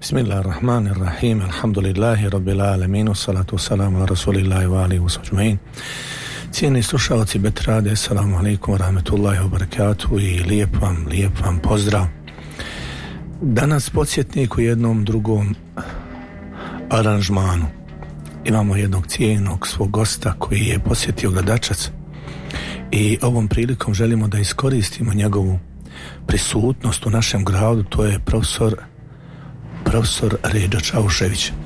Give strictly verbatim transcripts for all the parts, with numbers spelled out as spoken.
Bismillahirrahmanirrahim. Alhamdulillahi rabbil alamin. Wassalatu wassalamu ala rasulillahi wa alihi wa sahbihi. Cijeni slušalci Betrade, assalamu alaikum wa rahmetullahi wa barakatuhu i lijep vam, lijep vam pozdrav. Danas podsjetnik u jednom drugom aranžmanu. Imamo jednog cijenog svog gosta koji je posjetio Gradačac i ovom prilikom želimo da iskoristimo njegovu prisutnost u našem gradu. To je profesor profesor Ređo Čaušević. E,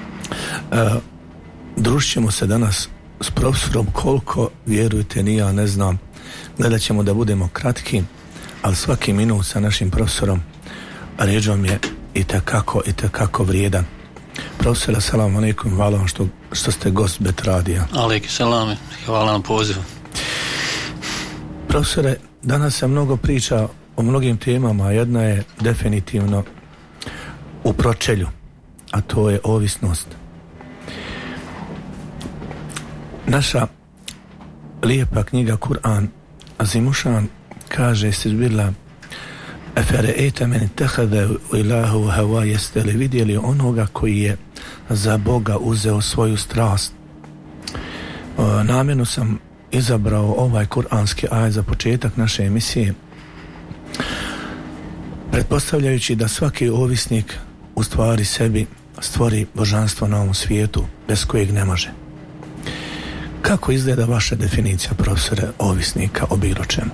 družit ćemo se danas s profesorom koliko, vjerujte, ni ja ne znam. Gledat ćemo da budemo kratki, ali svaki minut sa našim profesorom Ređom je itekako, itekako vrijedan. Profesor, assalamu alaikum, hvala vam što, što ste gost Betradija. Alaikum salam, hvala vam pozivu. Profesore, danas se mnogo priča o mnogim temama, jedna je definitivno u pročelju, a to je ovisnost. Naša lijepa knjiga Kur'an Azimušan kaže se zbila efere eta men tehade u ilahu hava, jeste li vidjeli onoga koji je za Boga uzeo svoju strast. O, namjerno sam izabrao ovaj kuranski ajet za početak naše emisije, pretpostavljajući da svaki ovisnik u stvari sebi stvori božanstvo na ovom svijetu bez kojeg ne može. Kako izgleda vaša definicija, profesore, ovisnika o bilo čemu?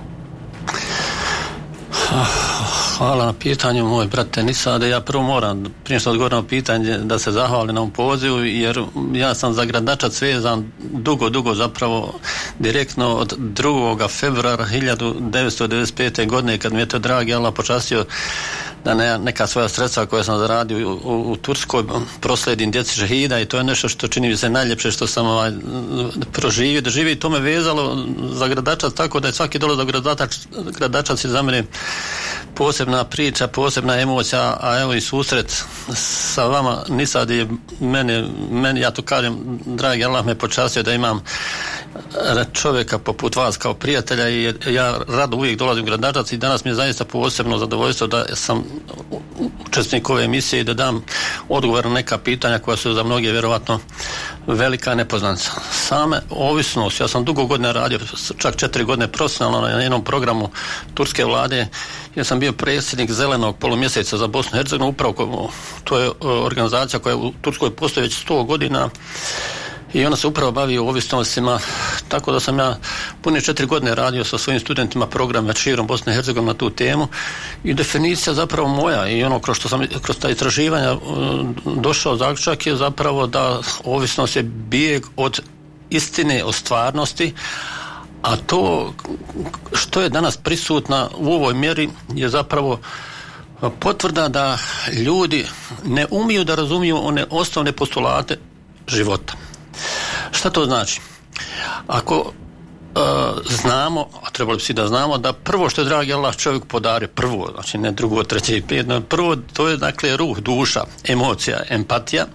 Hvala na pitanju, moj brate Nisade. Ja prvo moram, prije što odgovorim na pitanje, da se zahvalim na ovom pozivu, jer ja sam za Gradačac vezan dugo, dugo zapravo direktno od drugog februara hiljadu devetsto devedeset pete. godine, kad mi je to dragi Allah počastio da ne, neka svoja sredstva koja sam zaradio u, u, u Turskoj proslijedim djeci šehida, i to je nešto što čini mi se najljepše što sam ovaj, proživio, da živi, i to me vezalo za Gradačac, tako da je svaki dolazak Gradačac, Gradačac je za mene posebna priča, posebna emocija, a evo i susret sa vama, Nisad, je mene, meni, ja to kažem, dragi Allah me počastio da imam čovjeka poput vas kao prijatelja, i ja rado uvijek dolazim u Gradačac, i danas mi je zaista posebno zadovoljstvo da sam učesnik ove emisije i da dam odgovor na neka pitanja koja su za mnoge vjerovatno velika nepoznanica. Same ovisnost, ja sam dugo godina radio, čak četiri godine profesionalno na jednom programu turske vlade. Ja sam bio predsjednik Zelenog polumjeseca za Bosnu i Hercegovinu, upravo to je organizacija koja u Turskoj postoji već sto godina i ona se upravo bavi ovisnostima, tako da sam ja pune četiri godine radio sa svojim studentima program već širom Bosne i Hercegovine na tu temu, i definicija zapravo moja i ono kroz što sam kroz ta istraživanja došao zaključak je zapravo da ovisnost je bijeg od istine, od stvarnosti, a to što je danas prisutna u ovoj mjeri je zapravo potvrda da ljudi ne umiju da razumiju one osnovne postulate života. Šta to znači? Ako uh, znamo, a trebali bi svi da znamo, da prvo što je dragi Allah čovjek podario, prvo, znači ne drugo, treće i pet, no prvo to je dakle ruh, duša, emocija, empatija,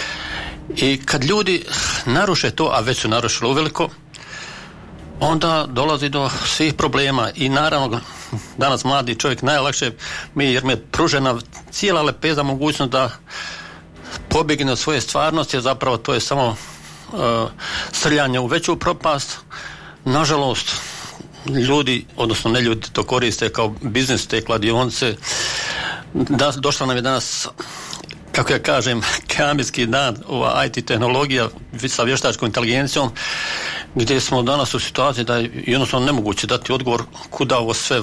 i kad ljudi naruše to, a već su narušili uveliko, onda dolazi do svih problema. I naravno danas mladi čovjek najlakše mi, jer me pružena cijela lepeza mogućnost da pobjegne od svoje stvarnosti, jer zapravo to je samo uh, srljanje u veću propast. Nažalost, ljudi, odnosno ne ljudi, to koriste kao biznis, te kladionice. Da, došla nam je danas, kako ja kažem, kamijski dan, ova I T tehnologija sa vještačkom inteligencijom, gdje smo danas u situaciji da je jednostavno nemoguće dati odgovor kuda ovo sve